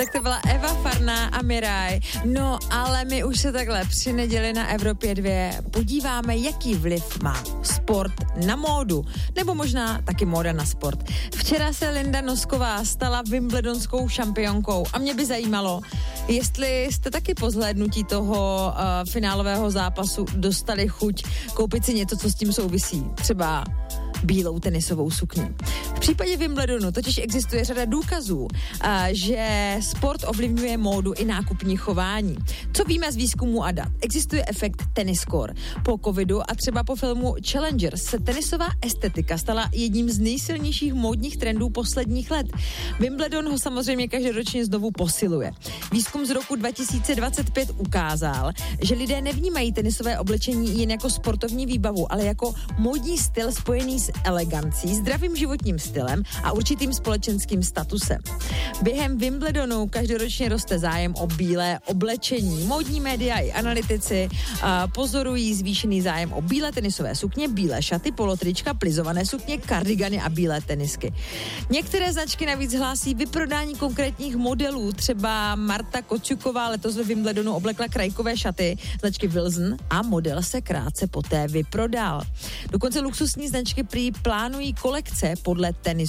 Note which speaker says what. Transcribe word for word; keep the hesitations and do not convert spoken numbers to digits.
Speaker 1: Tak to byla Eva Farná a Miraj. No, ale my už se takhle při neděli na Evropě dvě podíváme, jaký vliv má sport na módu, nebo možná taky móda na sport. Včera se Linda Nosková stala wimbledonskou šampionkou a mě by zajímalo, jestli jste taky po zhlédnutí toho uh, finálového zápasu dostali chuť koupit si něco, co s tím souvisí. Třeba bílou tenisovou sukni. V případě Wimbledonu totiž existuje řada důkazů, že sport ovlivňuje módu i nákupní chování. Co víme z výzkumu a dat? Existuje efekt tennis score. Po covidu a třeba po filmu Challenger se tenisová estetika stala jedním z nejsilnějších módních trendů posledních let. Wimbledon ho samozřejmě každoročně znovu posiluje. Výzkum z roku dva tisíce dvacet pět ukázal, že lidé nevnímají tenisové oblečení jen jako sportovní výbavu, ale jako módní styl spojený s elegancí, zdravým životním stylem a určitým společenským statusem. Během Wimbledonu každoročně roste zájem o bílé oblečení. Módní média i analytici a pozorují zvýšený zájem o bílé tenisové sukně, bílé šaty, polotrička, plizované sukně, kardigany a bílé tenisky. Některé značky navíc hlásí vyprodání konkrétních modelů. Třeba Marta Kočuková letos ve Wimbledonu oblekla krajkové šaty značky Wilson a model se krátce poté vyprodal. Dokonce luxusní značky prý plánují kolekce podle tenisů